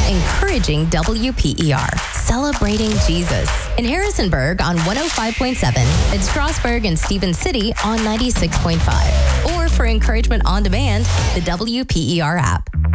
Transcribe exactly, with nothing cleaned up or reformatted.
encouraging W P E R, celebrating Jesus. In Harrisonburg on one oh five point seven, in Strasburg and Stevens City on ninety-six point five. Or for encouragement on demand, the W P E R app.